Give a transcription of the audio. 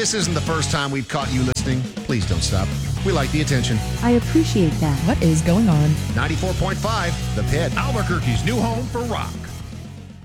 this isn't the first time we've caught you listening, please don't stop. We like the attention. I appreciate that. What is going on? 94.5, The Pit. Albuquerque's new home for rock.